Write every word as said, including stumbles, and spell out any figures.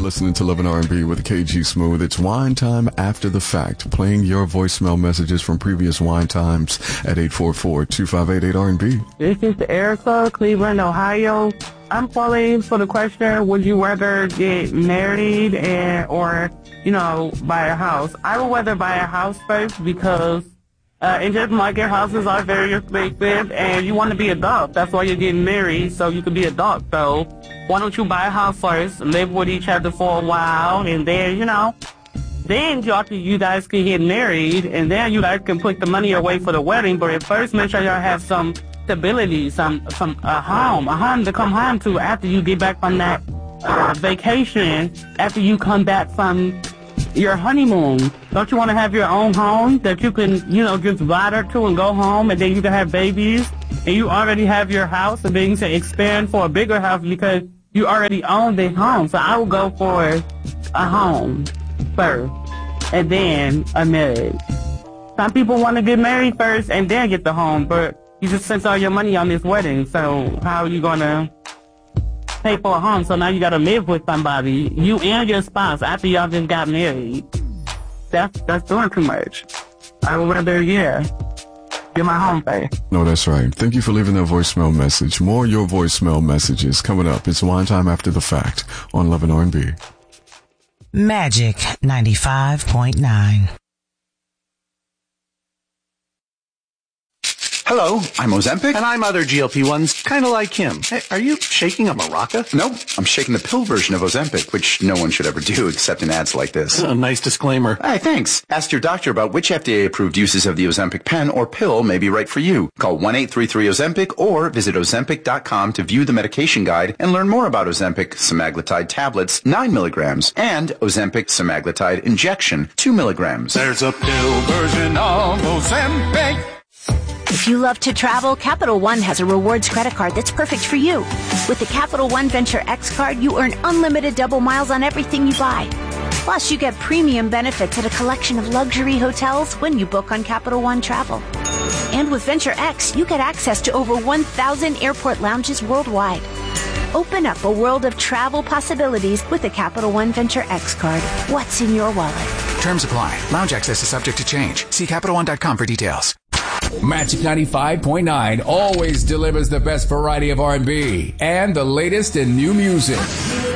listening to Love and R and B with K G Smooth. It's Wine Time After the Fact, playing your voicemail messages from previous wine times at eight four four, two five eight, eight R and B. This is Erica, Cleveland, Ohio. I'm calling for the question, would you rather get married and, or, you know, buy a house? I would rather buy a house first because uh, in just market, houses are very expensive and you want to be a adult. That's why you're getting married, so you can be a adult. So why don't you buy a house first, live with each other for a while, and then, you know, then after you guys can get married, and then you guys can put the money away for the wedding. But at first, make sure y'all have some stability, some, some a home, a home to come home to after you get back from that uh, vacation, after you come back from your honeymoon. Don't you want to have your own home that you can, you know, just ride her to and go home, and then you can have babies, and you already have your house, and then you can expand for a bigger house because you already own the home. So I would go for a home first, and then a marriage. Some people want to get married first and then get the home, but you just spent all your money on this wedding, so how are you going to pay for a home? So now you got to live with somebody, you and your spouse, after y'all just got married. That's, that's doing too much. I would rather, yeah, get my home first. No, that's right. Thank you for leaving that voicemail message. More of your voicemail messages coming up. It's Wine Time After the Fact on Love and R and B. Magic ninety-five point nine. Hello, I'm Ozempic. And I'm other G L P ones, kind of like him. Hey, are you shaking a maraca? No, I'm shaking the pill version of Ozempic, which no one should ever do except in ads like this. A nice disclaimer. Hey, thanks. Ask your doctor about which F D A-approved uses of the Ozempic pen or pill may be right for you. Call one eight three three Ozempic or visit Ozempic dot com to view the medication guide and learn more about Ozempic semaglutide tablets, nine milligrams, and Ozempic semaglutide injection, two milligrams. There's a pill version of Ozempic. If you love to travel, Capital One has a rewards credit card that's perfect for you. With the Capital One Venture X card, you earn unlimited double miles on everything you buy. Plus, you get premium benefits at a collection of luxury hotels when you book on Capital One Travel. And with Venture X, you get access to over one thousand airport lounges worldwide. Open up a world of travel possibilities with the Capital One Venture X card. What's in your wallet? Terms apply. Lounge access is subject to change. See Capital One dot com for details. Magic ninety-five point nine always delivers the best variety of R and B and the latest in new music.